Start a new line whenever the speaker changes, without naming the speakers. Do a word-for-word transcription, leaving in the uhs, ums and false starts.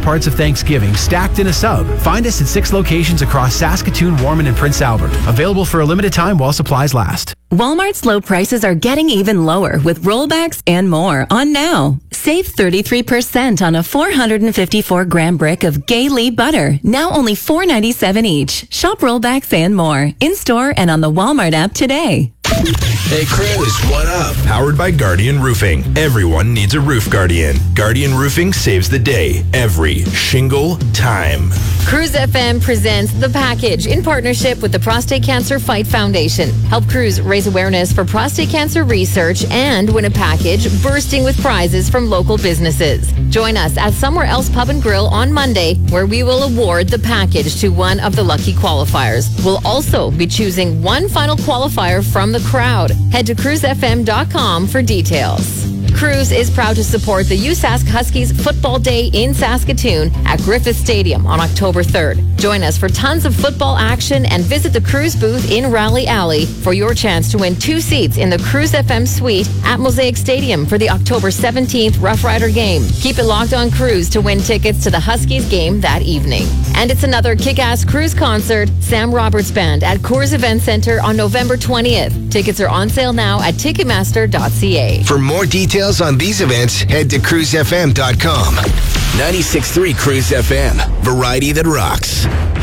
parts of Thanksgiving stacked in a sub. Find us at six locations across Saskatoon, Warman, and Prince Albert. Available for a limited time while supplies last.
Walmart's low prices are getting even lower with rollbacks and more on now. Save thirty-three percent on a four hundred fifty-four gram brick of Gay-Lee butter, now only four ninety-seven each. Shop rollbacks and more in-store and on the Walmart app today.
Hey, Cruz, what up? Powered by Guardian Roofing. Everyone needs a roof guardian. Guardian Roofing saves the day every shingle time.
Cruise F M presents The Package in partnership with the Prostate Cancer Fight Foundation. Help Cruise raise awareness for prostate cancer research and win a package bursting with prizes from local businesses. Join us at Somewhere Else Pub and Grill on Monday, where we will award the package to one of the lucky qualifiers. We'll also be choosing one final qualifier from the crowd. Head to cruise f m dot com for details. Cruise is proud to support the U S A S C Huskies Football Day in Saskatoon at Griffith Stadium on October third. Join us for tons of football action and visit the Cruise booth in Rally Alley for your chance to win two seats in the Cruise F M suite at Mosaic Stadium for the October seventeenth Rough Rider game. Keep it locked on Cruise to win tickets to the Huskies game that evening. And it's another kick-ass Cruise concert, Sam Roberts Band at Coors Event Center on November twentieth. Tickets are on sale now at ticketmaster dot c a.
For more details on these events, head to cruise f m dot com.
ninety-six point three Cruise F M. Variety that rocks.